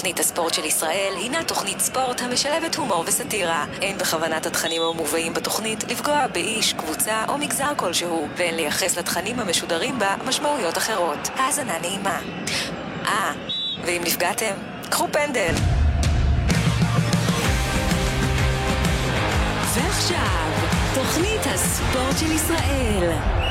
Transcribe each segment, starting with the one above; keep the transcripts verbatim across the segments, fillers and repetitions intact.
תוכנית הספורט של ישראל הינה תוכנית ספורט המשלבת הומור וסטירה. אין בכוונת התכנים המובאים בתוכנית לפגוע באיש, קבוצה או מגזר כלשהו, ואין לייחס לתכנים המשודרים בה משמעויות אחרות. האזנה נעימה. אה, ואם נפגעתם, קחו פנדל. ועכשיו, תוכנית הספורט של ישראל.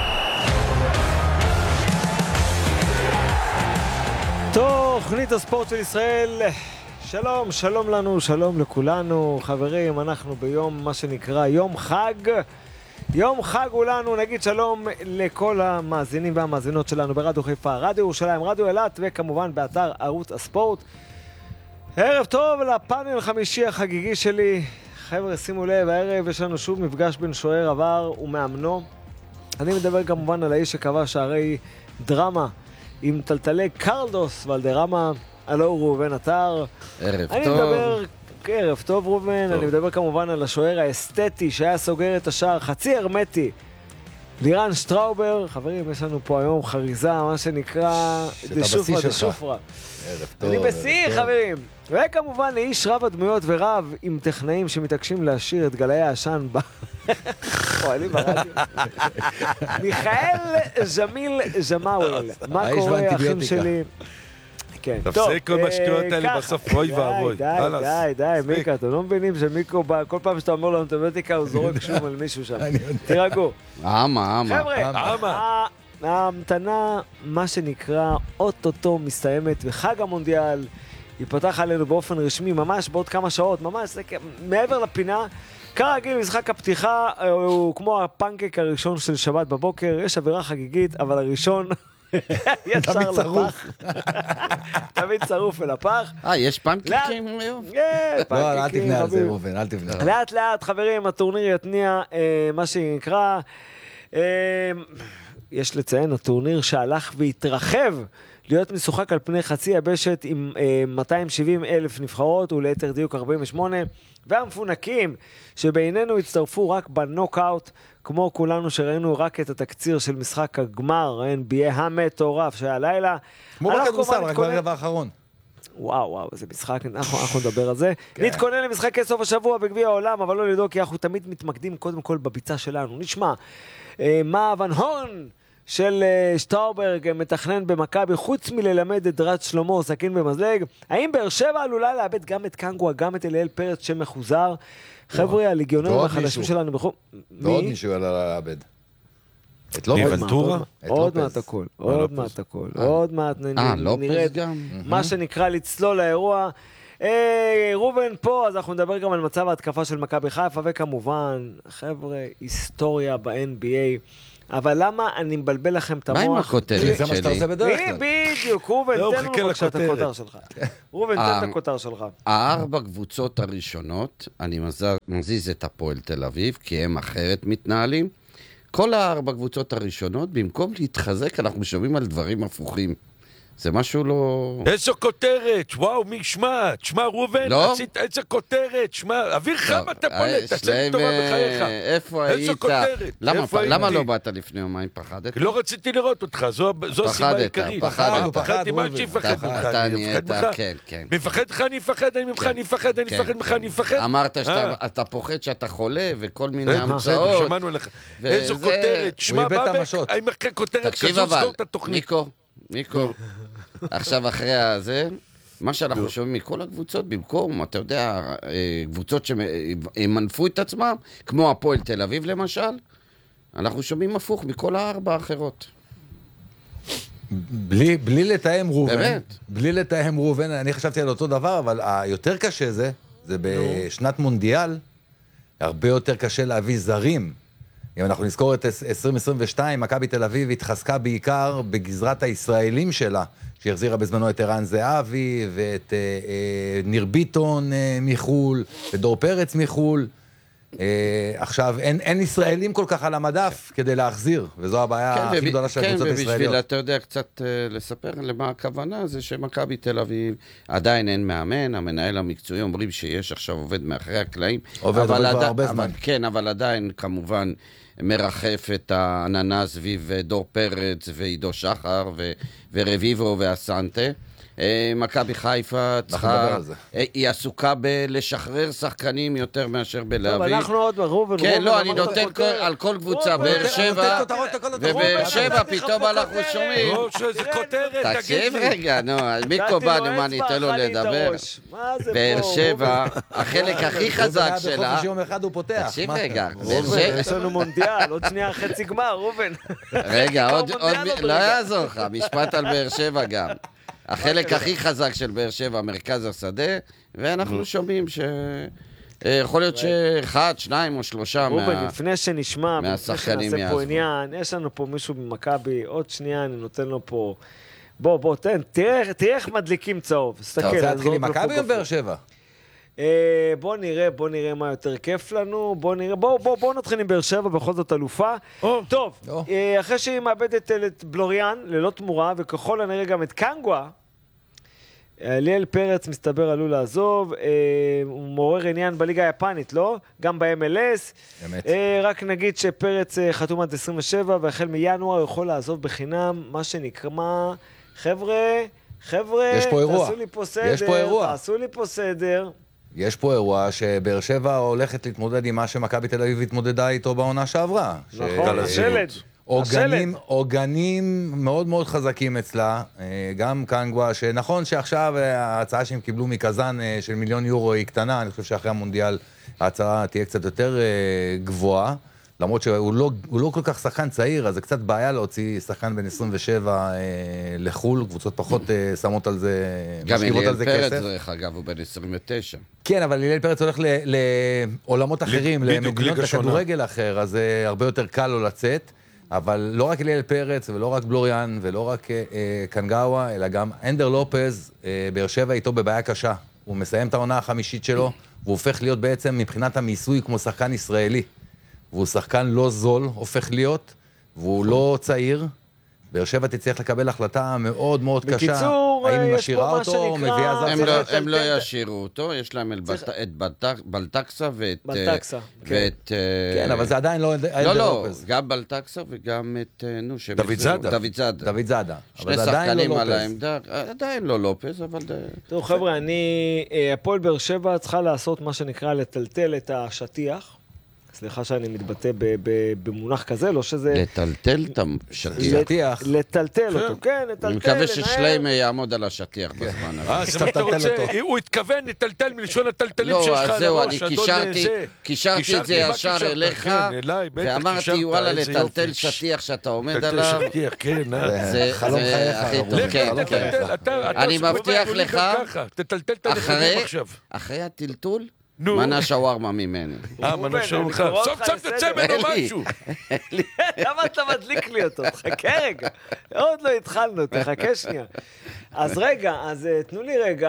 תוכנית הספורט של ישראל. שלום, שלום לנו, שלום לכולנו. חברים, אנחנו ביום מה שנקרא יום חג. יום חג הוא לנו, נגיד שלום לכל המאזינים והמאזינות שלנו ברדיו חיפה, רדיו ירושלים, רדיו אילת, וכמובן באתר ערוץ הספורט. ערב טוב לפאנל חמישי החגיגי שלי. חבר'ה, שימו לב, הערב יש לנו שוב מפגש בין שוער עבר ומאמנו. אני מדבר כמובן על האיש שקבע שערי דרמה עם טלטלי קרלדוס ולדרמה. הלו ראובן עטר. ערב אני טוב. מדבר, ערב טוב ראובן, טוב. אני מדבר כמובן על השוער האסתטי שהיה סוגר את השער חצי הרמטי. לירן שטראובר. חברים, יש לנו פה היום חריזה, מה שנקרא דשופרה דשופרה. ערב טוב. אני בשיא, חברים. וכמובן איש רב הדמויות ורב עם טכנאים שמתעקשים להשאיר את גלאי העשן ב... פועלים ברדיו. מיכאל ז'מיל ז'מאוול. מה קורה, אחים שלי? כן. תפסיק כל משטויות האלה בסוף, אוי ואבוי. די, די, די, מיקה, אתם לא מבינים שמיקו בא, כל פעם שאתה אומר לו אנטיביוטיקה, הוא זורק שום על מישהו שם. תירגעו. אמה, אמה. חבר'ה, ההמתנה, מה שנקרא, אוטוטו מסתיימת, וחג המונדיאל ייפתח עלינו באופן רשמי, ממש בעוד כמה שעות, ממש, זה מעבר לפינה. כרגיל, משחק הפתיחה הוא כמו הפנקק הראשון של שבת בבוקר, יש אווירה חגיגית, אבל הראשון ישר לפח. תמיד צרוף אל הפח. אה, יש פנקקים היום? כן, לא, אל פנקקים. תבנה על זה, ראובן, אל תבנה. לאט לאט, חברים, הטורניר יתניע, מה שנקרא, יש לציין, הטורניר שהלך והתרחב, להיות משוחק על פני חצי יבשת עם אה, מאתיים שבעים אלף נבחרות וליתר דיוק ארבעים ושמונה, והמפונקים שבינינו הצטרפו רק בנוקאוט, כמו כולנו שראינו רק את התקציר של משחק הגמר, ה-אן בי איי המטורף שהיה לילה. כמו בכדורסל, רק ברבע האחרון. וואו, וואו, זה משחק, אנחנו, אנחנו נדבר על זה. כן. נתכונן למשחקי סוף השבוע בגביע העולם, אבל לא לדאוג, כי אנחנו תמיד מתמקדים קודם כל בביצה שלנו. נשמע, אה, מה ון הון של שטראוברג מתכנן במכבי, חוץ מללמד את דרת שלמה סכין במזלג. האם באר שבע עלולה לאבד גם את קנגווה, גם את אליאל פרץ שמחוזר? חבר'ה, הליגיונרים החדשים שלנו בחום. ועוד מישהו עלה לאבד. את לופס. ונטורה? עוד מעט הכל, עוד מעט הכל, עוד מעט נראה מה שנקרא לצלול לאירוע. ראובן פה, אז אנחנו נדבר גם על מצב ההתקפה של מכבי חיפה, וכמובן, חבר'ה, היסטוריה ב-אן בי איי. אבל למה אני מבלבל לכם את המוח? מה עם הכותרת שלי? זה מה שאתה עושה בדרך כלל. בדיוק, ראובן, תן לנו בבקשה את הכותר שלך. ראובן, תן את הכותר שלך. הארבע קבוצות הראשונות, אני מזיז את הפועל תל אביב, כי הם אחרת מתנהלים. כל הארבע קבוצות הראשונות, במקום להתחזק, אנחנו שומעים על דברים הפוכים. זה משהו לא... איזו כותרת, וואו, מי שמע, שמע ראובן, לא? עשית איזו כותרת, שמע, אוויר חם אתה פולט, תעשה טובה בחייך. איפה איזו היית? כותרת, למה, איפה למה הייתי? לא באת לפני יומיים? פחדת? לא רציתי לראות אותך, זו, זו הסיבה העיקרית. פחדת, פחדתי, מה ראובן. שיפחד ממך, אתה אני נהיית, מפחד ממך. כן, כן. מפחד לך, אני מפחד, אני ממך, אני מפחד, אני מפחד ממך, אני מפחד. אמרת אה. שאתה פוחד שאתה חולה וכל מיני בסדר, המצאות. שמענו עליך. וזה- איזו כותרת, שמע, איבד את באבק, המשות. האם אחרי כותרת תקשיב כזו אבל, סגור את התוכנית. מיקו, מיקו, עכשיו אחרי הזה, מה שאנחנו שומעים מכל הקבוצות, במקום, אתה יודע, קבוצות שמנפו את עצמם, כמו הפועל תל אביב למשל, אנחנו שומעים הפוך מכל הארבע האחרות. בלי, בלי לתאם ראובן. באמת? בלי לתאם ראובן, אני חשבתי על אותו דבר, אבל היותר קשה זה, זה בשנת מונדיאל, הרבה יותר קשה להביא זרים. אם אנחנו נזכור את עשרים עשרים ושתיים, מכבי תל אביב התחזקה בעיקר בגזרת הישראלים שלה, שהחזירה בזמנו את ערן זהבי, ואת אה, אה, ניר ביטון אה, מחול, ודור פרץ מחול. אה, עכשיו, אין, אין ישראלים כל כך על המדף כדי להחזיר, וזו הבעיה כן, הכי וב... גדולה של כן, הקבוצות הישראליות. ובשביל, אתה יודע, קצת uh, לספר למה הכוונה, זה שמכבי תל אביב עדיין אין מאמן, המנהל המקצועי אומרים שיש עכשיו עובד מאחרי הקלעים. עובד, עובד כבר עדי... הרבה אבל, זמן. כן, אבל עדיין, כמובן, מרחף את העננה סביב דור פרץ ועידו שחר ו... ורביבו והסנטה. מכבי חיפה צריכה, זה. היא עסוקה בלשחרר שחקנים יותר מאשר טוב, בלהביא. אנחנו עוד ראובן, כן, ראובן, לא, אני אמרת נותן כותרת. כל- על כל קבוצה, ראובן, באר נותן שבע, כותרות, הכל אתה ובאר ראובן, שבע נתתי לך פתאום פה אנחנו כותרת. שומעים. או שזה כותרת, תקשיב תגיד לי. רגע, נו, מי נתתי קובע, לו נו, מה, אצבע, ניתן לו אכל לי את לדבר? הראש. מה זה באר פה, שבע, החלק הכי חזק הוא שלה, בחופש יום אחד הוא פותח. תקשיב מה? רגע, ראובן, באר ראובן, שבע- יש לנו מונדיאל, עוד שנייה חצי גמר, ראובן. רגע, עוד, כבר עוד, מונדיאל עוד לא רגע. יעזור לך, משפט על באר שבע גם. החלק הכי חזק של באר שבע, מרכז השדה, ואנחנו שומעים ש... אה, יכול להיות שאחד, שניים או שלושה ראובן, מה... לפני שנשמע, לפני מהשחקנים שנעשה יעזבו. פה עניין, יש לנו פה מישהו במכבי, עוד שנייה אני נותן לו פה... בוא, בוא, תן, תראה תראה איך מדליקים צהוב. אתה תסתכל. רוצה אני להתחיל עם זורק לו פה מכבי או גפרור. באר שבע? אה, בוא נראה, בוא נראה מה יותר כיף לנו, בוא נראה, בוא, בוא, בוא נתחיל עם באר שבע, בכל זאת אלופה. או. טוב, או. אה, אחרי שהיא מאבדת את בלוריאן, ללא תמורה, וככל הנראה גם את קנגווה, אה, ליאל פרץ מסתבר עלול לעזוב, אה, הוא מעורר עניין בליגה היפנית, לא? גם ב-אם אל אס. אמת. אה, רק נגיד שפרץ אה, חתום עד עשרים ושבע, והחל מינואר הוא יכול לעזוב בחינם, מה שנקרא, חבר'ה, חבר'ה, יש פה אירוע. תעשו לי פה סדר, יש פה אירוע. תעשו לי פה סדר. יש פה אירוע שבאר שבע הולכת להתמודד עם מה שמכבי תל אביב התמודדה איתו בעונה שעברה. ש- נכון, השלד. עוגנים, עוגנים מאוד מאוד חזקים אצלה, אה, גם קנגווה, שנכון שעכשיו אה, ההצעה שהם קיבלו מקזן אה, של מיליון יורו היא קטנה, אני חושב שאחרי המונדיאל ההצעה תהיה קצת יותר אה, גבוהה, למרות שהוא לא, הוא לא כל כך שחקן צעיר, אז זה קצת בעיה להוציא שחקן בן עשרים ושבע אה, לחול, קבוצות פחות אה, שמות על זה, גם משקיבות אליאל על זה פרץ, כסף. דרך אגב, הוא בן עשרים ותשע. כן, אבל ליאל פרץ הולך ל- לעולמות אחרים, בדיוק, למדינות ליגה שונה. לכדורגל אחר, אז זה הרבה יותר קל לו לצאת. אבל לא רק ליאל פרץ, ולא רק בלוריאן, ולא רק אה, קנגאווה, אלא גם אנדר לופז, אה, באר שבע איתו בבעיה קשה. הוא מסיים את העונה החמישית שלו, והוא הופך להיות בעצם מבחינת המיסוי כמו שחקן ישראלי. והוא שחקן לא זול, הופך להיות, והוא לא צעיר. באר שבע תצטרך לקבל החלטה מאוד מאוד קשה. בקיצור, האם היא יש משאירה פה מה אותו, או שנקרא- מביאה זר הם צריך לא- לטלטל הם לא את- ישאירו אותו, יש להם את צריך- בלט- את בלט- בלטקסה ואת... בלטקסה, אה, כן. ואת... אה, כן, אבל זה עדיין לא לא, אנדר לא, לופז. גם בלטקסה וגם את... אה, נו, שהם דוד החזירו. זאדה. דוד זאדה. דוד זאדה. אבל שני זה עדיין לא שחקנים על לופז. העמדה, עדיין לא לופז, אבל... אה, תראו חבר'ה, אני, אה, הפועל באר שבע צריכה לעשות מה שנקרא לטלטל את השטיח. סליחה שאני מתבטא ב- ב- במונח כזה, לא שזה... לטלטל את השטיח. שטיח. לטלטל אותו, כן, לטלטל, אני מקווה לנער. ששליימה יעמוד על השטיח בזמן הזה. אה, זה מה שאתה טלטל רוצה, אותו. הוא התכוון לטלטל מלשון הטלטלים לא, שיש לך אז על זהו, הראש, אני אדון קישרתי, זה. קישרתי את זה מה ישר קישרת? אליך, כן, אליי, בטח ואמרתי, קישרת, וואלה, איזה לטלטל יופי. שטיח שאתה עומד טלטל עליו, שטיח, כן, אה. זה חלום זה חייך, הכי הרב. טוב, לך, כן, חלום כן. תטלטל, אתה- אתה אני ספורט מבטיח עירוני לך, גם ככה. תטלטל את הנכדים אחרי, עכשיו. אחרי הטלטול, נו. מנה שווארמה ממני. אה, ראובן, מנה שאול אני לך. קורא סוף אותך סוף לסדר. תצא ממנו אלי. משהו. למה אתה מדליק לי אותו? חכה רגע. עוד לא התחלנו, תחכה שנייה. אז רגע, אז אה, תנו לי רגע...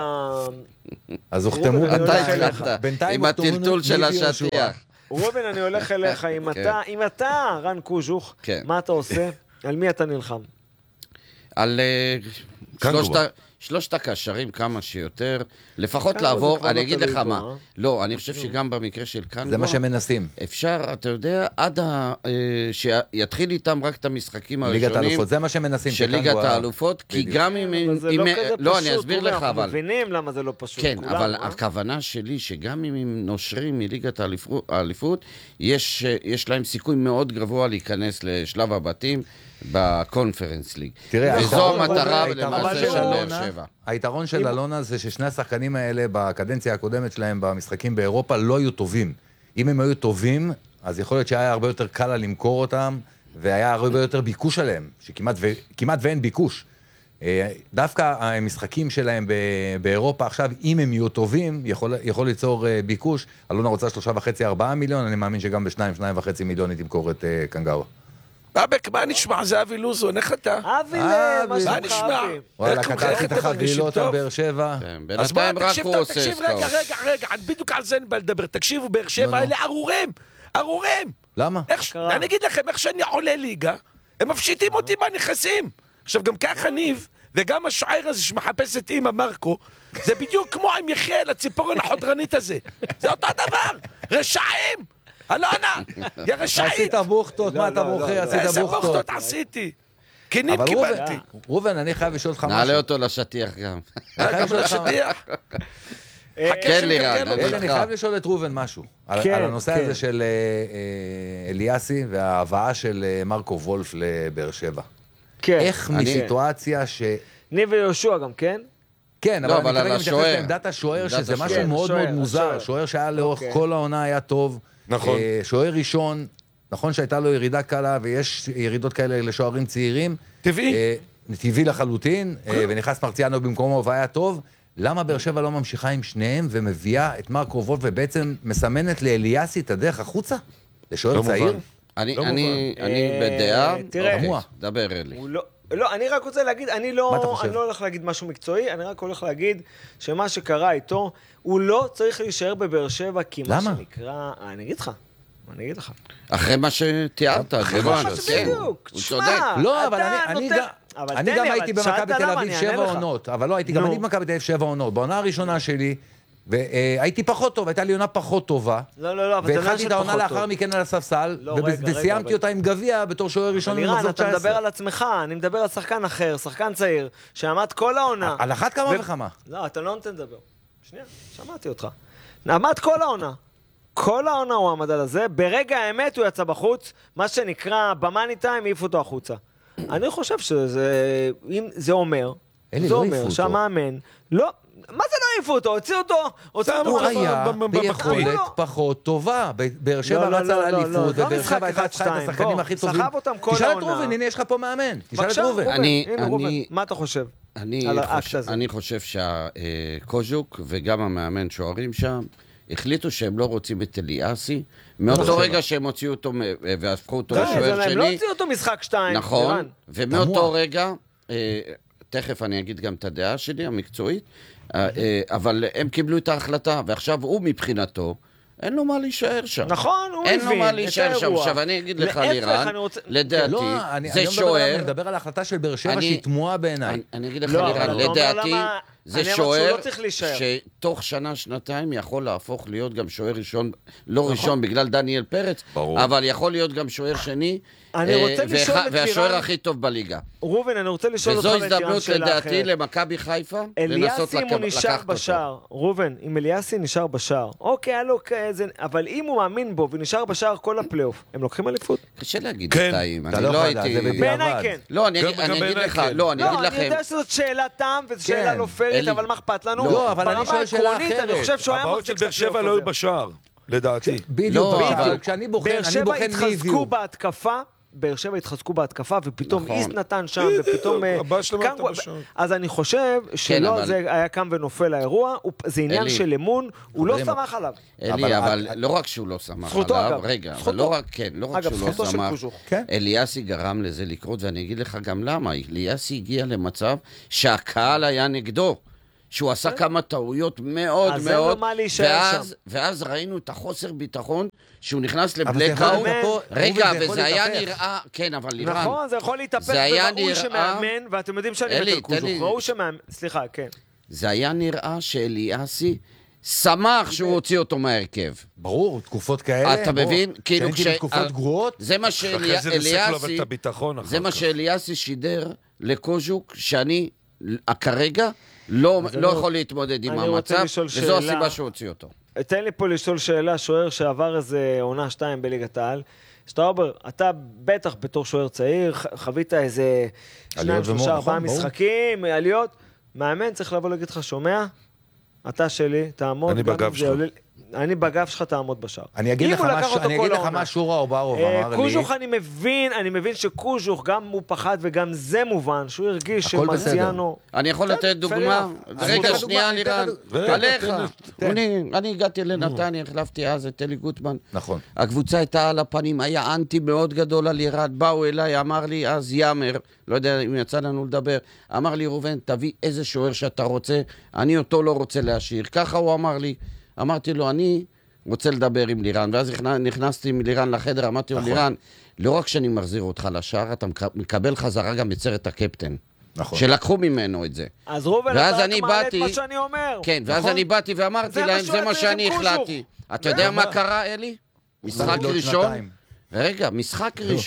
אז הוחתמו... ראובן, אני אתה הולך אליך. התחלת בינתיים עם הוחתמו הטלטול של ניב יהושע. השטיח. ראובן, אני הולך אליך. אם אתה, אם אתה, רן קוז'וך, כן. מה אתה עושה? על מי אתה נלחם? על אה, קנגובה. שלושת ה- שלושת הקשרים כמה שיותר, לפחות קנגובה זה לעבור, כבר אני לא אגיד תלוי לך בו, מה, אה? לא, אני חושב שגם במקרה של קנגובה, זה מה שהם מנסים. אפשר, אתה יודע, עד ה... אה, שיתחיל איתם רק את המשחקים ליגת הראשונים האלופות, זה מה שהם מנסים. של ליגת שקנגו- האלופות, כי בדיוק. גם אם... אבל זה אם- לא כזה לא, פשוט. אני אסביר ראובן, לך, אנחנו אבל... מבינים למה זה לא פשוט. כן, כולם, אבל אה? הכוונה שלי שגם אם הם נושרים מליגת האליפות- האליפות, יש יש להם סיכוי מאוד גבוה להיכנס לשלב הבתים בקונפרנס ליג. תראה, וזו היתרון- המטרה היתרון למעשה של של באר אלונה- שבע. היתרון של אלונה זה ששני השחקנים האלה בקדנציה הקודמת שלהם במשחקים באירופה לא היו טובים. אם הם היו טובים, אז יכול להיות שהיה הרבה יותר קל לה למכור אותם, והיה הרבה יותר ביקוש עליהם, שכמעט ו... כמעט ואין ביקוש. אה, דווקא המשחקים שלהם ב- באירופה עכשיו, אם הם יהיו טובים, יכול, יכול ליצור אה, ביקוש. אלונה רוצה שלושה וחצי, ארבעה מיליון, אני מאמין שגם בשניים, שניים וחצי מיליון היא תמכור את אה, קנגאווה. אבק, מה נשמע? זה אבי לוזון, איך אתה? אבי, אה, מה מה שלומך נשמע? אבי? וואלה, איך קטעתי איך את אתם החבילות מרגישים על טוב? באר שבע. כן, אז בוא, בינתיים רק תקשיב הוא טוב, עושה תקשיב, רגע, עסקאות. רגע, רגע, בדיוק על זה אני בא לדבר. תקשיבו, באר נו, שבע נו. האלה ארורים, ארורים. למה? איך ש- קרה? אני אגיד לכם, איך שאני עולה ליגה, הם מפשיטים אותי מהנכסים. עכשיו, גם ככה ניב, וגם השוער הזה שמחפש את אימא מרקו, זה בדיוק כמו עם יחיאל, הציפורן החודרנית הזה. זה אותו דבר, רשעים. אלונה, יא רשעים. עשית בוכטות, לא, מה אתה לא, לא, בוחר? לא. עשית איזה בוכטות. בוכטות עשיתי. כנים אבל ראובן, קיבלתי. ראובן, אני חייב לשאול אותך משהו. נעלה אותו לשטיח גם. אני חייב לשאול אותך משהו. שטיח. אה, כן, לירן, שנקרא לו. אני אלי, אני איתך. חייב לשאול את ראובן משהו. על כן, על הנושא כן. הזה של אה, אה, אליאסי וההבאה של אה, מרקו וולף לבאר שבע. כן. איך אני- מסיטואציה ש... ניב ויהושע גם, כן? כן, לא, אבל אבל אני כרגע על מתייחס השוער. לעמדת השוער, עמדת שזה השוער. משהו כן, מאוד השוער, מאוד מוזר. השוער. שוער שהיה לאורך אוקיי. כל העונה היה טוב. נכון. אה, שוער ראשון, נכון שהייתה לו ירידה קלה, ויש ירידות כאלה לשוערים צעירים. טבעי. אה, טבעי לחלוטין, אה, ונכנס מרציאנו במקומו והיה טוב. למה באר שבע לא ממשיכה עם שניהם ומביאה את מרקו וולף ובעצם מסמנת לאליאסי את הדרך החוצה? לשוער לא צעיר? מובן. אני, לא אני, מובן. אני אה, בדעה, תראה. אוקיי, תמוה. דבר אלי. הוא לא... לא, אני רק רוצה להגיד, אני מה אתה לא, חושב? אני לא הולך להגיד משהו מקצועי, אני רק הולך להגיד שמה שקרה איתו, הוא לא צריך להישאר בבאר שבע, כי מה למה? שנקרא... אני אגיד לך, אני אגיד לך. אחרי מה שתיארת, אחרי זה מה מה, שבדיוק, הוא תשמע, צודק. לא, אבל אתה אני, אני נותן- גם, אבל אני תן גם לי, הייתי אבל שאלת במכבי תל למה, אביב אני שבע אענה לך. עונות, אבל לא הייתי, גם נו. אני במכבי תל אביב שבע עונות. בעונה הראשונה שלי, והייתי פחות טוב, הייתה לי עונה פחות טובה. לא, לא, לא, אבל זה לא והתחלתי של את העונה פחות לאחר טוב. מכן על הספסל, לא, וב- רגע, רגע, וסיימתי אבל- אותה עם גביע בתור שוער ראשון לירן, במחזור אתה תשע עשרה. מדבר על עצמך, אני מדבר על שחקן אחר, שחקן צעיר, שעמד כל העונה. על אחת כמה ו- וכמה. לא, אתה לא נותן לדבר. שנייה, שמעתי אותך. עמד כל העונה. כל העונה הוא עמד על הזה, ברגע האמת הוא יצא בחוץ, מה שנקרא, במאני טיים העיפו אותו החוצה. אני חושב שזה, אם זה אומר, אלי, זה לא העיפו אומר אותו. שהמאמן, לא, מה זה לא העיפו אותו? הוציאו אותו, הוציאו שמו אותו. הוא אותו היה ב- ב- ביכולת בחוץ. פחות טובה. ב- באר שבע לא, לא, רצה לא, לא, לאליפות, לא, לא ובאר משחק שבע הייתה אחד, צריכה את שתיים. השחקנים בוא, הכי טובים. סחב אותם כל תשאל את העונה. ראובן, הנה יש לך פה מאמן. תשאל את בבקשה, ראובן. ראובן, אני- הנה אני- ראובן, מה אתה חושב? אני, על האקט חושב, הזה. אני חושב שהקוז'וק וגם המאמן שוערים שם החליטו שהם לא רוצים את אליאסי. מאותו רגע שהם הוציאו אותו מ- והפכו אותו די, לשוער זה הם לא שני. הוציאו אותו משחק שתיים. נכון, לירן. ומאותו תמוה. רגע, אה, תכף אני אגיד גם את הדעה שלי, המקצועית, אה, אה, אבל הם קיבלו את ההחלטה, ועכשיו הוא מבחינתו, אין לו מה להישאר שם. נכון, הוא אין הבין לו מה את להישאר שם. האירוע. עכשיו אני אגיד לך, להפך, לירן, אני רוצה- לדעתי, לא, אני זה אני לא מדבר עליו, שוער, אני מדבר על ההחלטה של באר שבע אני- שהיא תמוהה בעיניי. אני, אני אגיד לך, לא, אבל לירן, אתה אומר לדעתי, למה- זה אני אמרתי שהוא שוער לא צריך להישאר. שתוך שנה, שנתיים יכול להפוך להיות גם שוער ראשון, לא ראשון בגלל דניאל פרץ, ברור. אבל יכול להיות גם שוער שני, אני אה, רוצה לשאול ואח- את והשוער לירן- הכי טוב בליגה. ראובן, אני רוצה לשאול אותך וזו ואת לירן הזדמנות שאלה לדעתי אחרת. למכבי חיפה, לנסות אליאסי, אם הוא לק- נשאר לקחת אותו. בשער, ראובן, אם אליאסי נשאר בשער, אוקיי, היה לו כאיזה, אבל אם הוא מאמין בו ונשאר בשער כל הפלייאוף, הם לוקחים אליפות? קשה להגיד כן. שתיים, אתה אני לא לא יכול לדעת, הייתי... זה בדיעבד. בעיניי כן. לא, אני גם- אגיד- גם אני אגיד בעיניי לך, כן. לא, אני אגיד לא, אני לכם, יודע שזאת שאלה תם, וזו שאלה כן, לא פיירית, אלי. אבל מה אכפת לנו? לא, אבל אני ברמה שואל שאלה העקרונית, אני אחרת. חושב שהוא היה הבאות של מחזיק באר את שבע הפלייאוף לא היו הזה. בשער, לדעתי. בדיוק, לא, עכשיו, אבל- כשאני בוחן, באר אני שבע בוחן מי התחזקו הביאו. בהתקפה, באר שבע התחזקו בהתקפה, ופתאום נכון. איסט נתן שם, ופתאום... אה, הבעיה שלהם קם- הייתה בשער. אז אני חושב שלא אבל- זה היה קם ונופל האירוע, הוא- זה עניין אלי. של אמון, הוא לא חברים, סמך עליו. אלי, אבל- אבל לא רק שהוא לא שמח זכותו, עליו, אגב. רגע, אבל זכותו. לא רק, כן, לא רק אגב, שהוא לא זכותו של שמח, קוז'וך. כן. אליאסי גרם לזה לקרות, ואני אגיד לך גם למה, אליאסי הגיע למצב שהקהל היה נגדו. שהוא עשה כמה טעויות מאוד אז אין לו מאוד, מה להישאר ואז, שם. ואז ראינו את החוסר ביטחון, שהוא נכנס אבל זה יכול לבלקאוט. להתהפך. רגע, רובי, זה יכול וזה היה להתהפך. נראה, כן, אבל לירן, נכון, זה יכול להתהפך, זה היה וראוי נראה- שמאמן, ואתם יודעים שאני אלי, מת על תן לי- קוז'וך, ראוי שמאמן, סליחה, כן. זה היה נראה שאליאסי שמח שהוא הוציא אותו מההרכב. ברור, תקופות כאלה. אתה בוא, מבין? כאילו כשהייתי בתקופות גרועות, זה מה אחרי זה ריסק לו שאליאסי, את הביטחון אחר זה מה כך. שאליאסי שידר לקוז'וק, שאני כרגע לא אז לא אני- יכול להתמודד עם אני רוצה המצב, לשאול וזו שאלה. הסיבה שהוא הוציא אותו. תן לי פה לשאול שאלה, שוער שעבר איזה עונה שתיים בליגת העל. שטראובר, אתה בטח בתור שוער צעיר, ח- חווית איזה שניים, עליות שלושה, ומור, ארבעה נכון, ברור. משחקים, עליות. מאמן צריך לבוא להגיד לך, שומע? אתה שלי, תעמוד. אני גם אם בגב זה שלך. עולה- אני בגב שלך, תעמוד בשער. אני אגיד אם לך הוא לקח מה- אותו אני כל אגיד לך העונה. מה שורה אוברוב אה, אמר לי. קוז'וך אני מבין, אני מבין שקוז'וך, גם הוא פחד וגם זה מובן, שהוא הרגיש הכל בסדר. שמרציאנו... אני יכול בסדר, לתת דוגמה? fair enough. אני רגע, אתן לך שנייה, דוגמה, אני אתן לירן. לך דוגמה. עליך. תן. אני- אני הגעתי לנתניה, החלפתי אז את אלי גוטמן. נכון. הקבוצה הייתה על הפנים, היה אנטי מאוד גדול על ירד, באו אליי, אמר לי אז יאמר, לא יודע אם יצא לנו לדבר, אמר לי ראובן, תביא איזה שוער שאתה רוצה, אני אותו לא רוצה להשאיר. ככה הוא אמר לי, אמרתי לו, אני רוצה לדבר עם לירן, ואז נכנ- נכנסתי עם לירן לחדר, אמרתי לו, נכון. לירן, לא רק שאני מחזיר אותך לשער, אתה מק- מקבל חזרה גם את סרט הקפטן. נכון. שלקחו ממנו את זה. אז ראובן, ואז אתה רק אני מעלה את באתי- מה שאני אומר. כן, ואז נכון? אני באתי ואמרתי זה מה להם, שהוא זה היה מה צריך שאני עם קוז'וך. החלטתי. אתה יודע מה קרה, אלי? משחק עוד ראשון, שנתיים. רגע, משחק ראשון,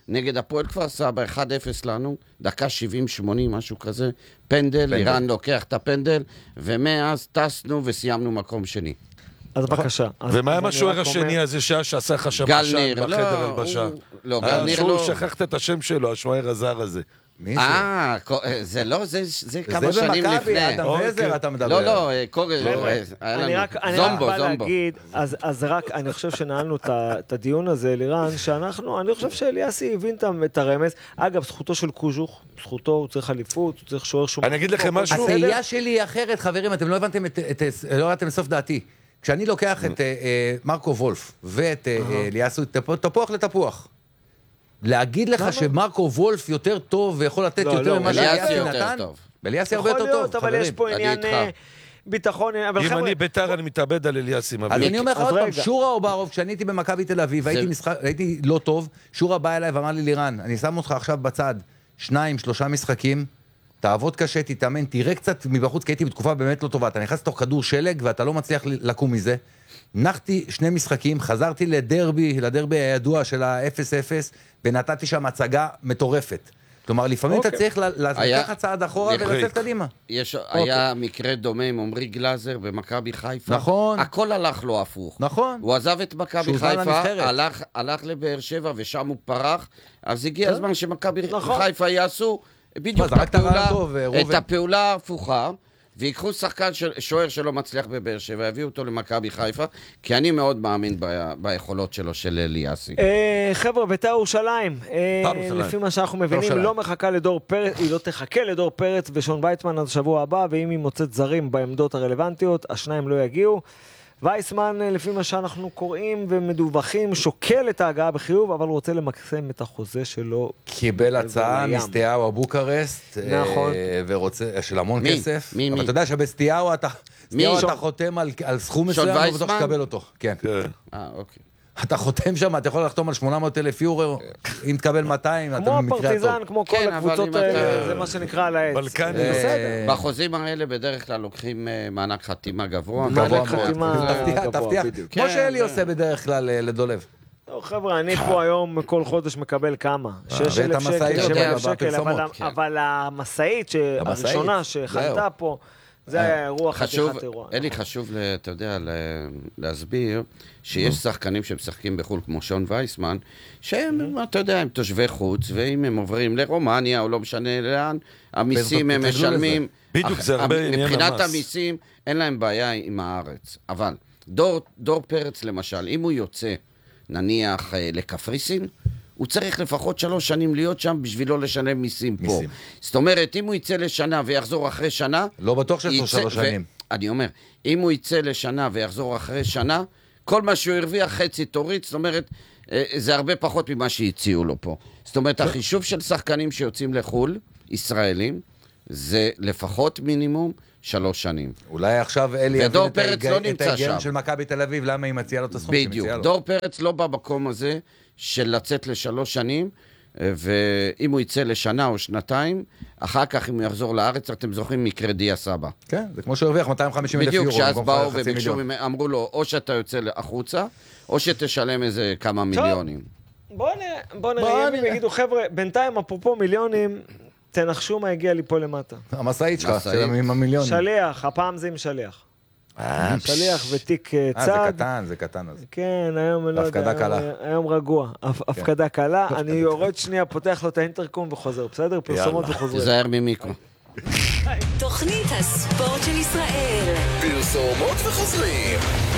נגד הפועל כפר סבא, אחד אפס לנו, דקה שבעים שמונים, משהו כזה, פנדל, איראן לוקח את הפנדל, ומאז טסנו וסיימנו מקום שני. אז בבקשה. ומה עם השוער השני הזה שעשה לך שם עשן בחדר הלבשה? לא, גל ניר לא. שכחת את השם שלו, השוער הזר הזה. מי זה? אה, זה לא, זה כמה שנים זה לפני. במכבי, אדם וזר אתה מדבר. לא, לא, קורא, אני רק זומבו, בא זומבו. להגיד, אז רק, אני חושב שנעלנו את הדיון הזה, לירן, שאנחנו, אני חושב שאליאסי הבין את הרמז. אגב, זכותו של קוז'וך, זכותו, הוא צריך חליפות, הוא צריך שוער שום... אני אגיד לכם משהו. התהייה שלי היא אחרת, חברים, אתם לא הבנתם את, לא ראיתם לסוף דעתי. כשאני לוקח את מרקו וולף ואת אליאסי, תפוח לתפוח. להגיד לך שמרקו וולף יותר טוב ויכול לתת יותר ממה שאליאסי נתן? אליאסי הרבה יותר טוב, אבל יש פה עניין ביטחון. אם אני ביתר, אני מתאבד על אליאסי. אז אני אומר לך עוד פעם, שורה אוברוב, כשאני הייתי במכבי תל אביב, הייתי לא טוב, שורה בא אליי ואמר לי, לירן, אני שם אותך עכשיו בצד, שניים, שלושה משחקים, תעבוד קשה, תתאמן, תראה קצת מבחוץ, כי הייתי בתקופה באמת לא טובה, אתה נכנס לתוך כדור שלג ואתה לא מצליח לקום מזה. נחתי שני משחקים, חזרתי לדרבי, לדרבי הידוע של ה-אפס אפס, ונתתי שם הצגה מטורפת. כלומר, לפעמים אתה צריך לקחת צעד אחורה ולצאת קדימה. היה מקרה דומה עם עומרי גלאזר במכבי חיפה. נכון. הכל הלך לו הפוך. נכון. הוא עזב את מכבי חיפה, הלך לבאר שבע ושם הוא פרח, אז הגיע הזמן שמכבי חיפה יעשו בדיוק את הפעולה ההפוכה, ויקחו שחקן שוער שלא מצליח בבאר שבע, ויביאו אותו למכבי חיפה, כי אני מאוד מאמין ביכולות שלו של אליאסי. חבר'ה, בית"ר ירושלים, לפי מה שאנחנו מבינים, לא מחכה לדור פרץ, היא לא תחכה לדור פרץ ושון ויצמן עד השבוע הבא, ואם היא מוצאת זרים בעמדות הרלוונטיות, השניים לא יגיעו. וייסמן, לפי מה שאנחנו קוראים ומדווחים, שוקל את ההגעה בחיוב, אבל רוצה למקסם את החוזה שלו. קיבל הצעה מסטיהו הבוקרסט, נכון. ורוצה, של המון מי? כסף. מי, אבל מי? אתה יודע שבסטיהו אתה, סטיהו אתה חותם על, על סכום מסוים, לא בטוח שתקבל אותו. כן. אה, אוקיי. אתה חותם שם, אתה יכול לחתום על שמונה מאות אלף יורו, אם תקבל מאתיים, אתה כמו במקרה הטוב. הפרטיזן, כמו כל הקבוצות האלה, זה מה שנקרא על העץ. בלקני. בחוזים האלה בדרך כלל לוקחים מענק חתימה גבוה. מענק חתימה תבטיח, גבוה, תבטיח. בדיוק. כמו שאלי עושה בדרך כלל לדולב. חבר'ה, אני פה היום כל חודש מקבל כמה? שש ואת אלף המשאית שקל, שבע אלף שבע שקל, בפרסומות, אבל- כן. אבל המשאית הראשונה שחלתה פה, זה היה אירוע חשוב, חתיכת אירוע. אלי, חשוב, ל- אתה יודע, ל- להסביר שיש שחקנים שמשחקים בחו"ל כמו שון וייסמן, שהם, אתה יודע, הם תושבי חוץ, ואם הם עוברים לרומניה או לא משנה לאן, המיסים הם תתרגלו משלמים. בדיוק, זה אך- הרבה עניין מבחינת המס. המיסים, אין להם בעיה עם הארץ. אבל דור, דור פרץ, למשל, אם הוא יוצא, נניח, אה, לקפריסין, הוא צריך לפחות שלוש שנים להיות שם בשביל לא לשלם מיסים פה. מיסים. זאת אומרת, אם הוא יצא לשנה ויחזור אחרי שנה... לא בטוח שיש לו יצא- שלוש ו- שנים. אני אומר, אם הוא יצא לשנה ויחזור אחרי שנה, כל מה שהוא הרוויח חצי תוריד, זאת אומרת, אה, זה הרבה פחות ממה שהציעו לו פה. זאת אומרת, החישוב של שחקנים שיוצאים לחו"ל, ישראלים, זה לפחות מינימום שלוש שנים. אולי עכשיו אלי ודור יבין את פרץ ההיג- לא את נמצא ההיגיון שם. של מכבי תל אביב, למה היא מציעה לו את הסכום שהיא בדיוק. מציעה לו. דור פרץ לא במקום הזה של לצאת לשלוש שנים, ואם הוא יצא לשנה או שנתיים, אחר כך אם הוא יחזור לארץ, אתם זוכרים מקרה דיה סבא. כן, זה כמו שהוא הרוויח מאתיים וחמישים אלף בדיוק, יורו. שאז במקום באו חצי וביקשו, מיליון. ממנו, אמרו לו, או שאתה יוצא החוצה, או שתשלם איזה כמה מיליונים. בואו נראה, בואו בוא נראה, ימים נראה. יגידו, חבר'ה, בינתיים, אפרופו מיליונים, תנחשו מה הגיע לי פה למטה. המשאית שלך, משאית. של- עם המיליון. שליח, הפעם זה עם שליח. אה, שליח ותיק אה, אה, צד. זה קטן, זה קטן אז. כן, היום, לא יודע, הפקדה קלה. היום- היום רגוע. הפ- הפקדה קלה, אני יורד שנייה, פותח לו את האינטרקום וחוזר, בסדר? פרסומות וחוזרים. תיזהר ממיקרו. תוכנית הספורט של ישראל. פרסומות וחוזרים.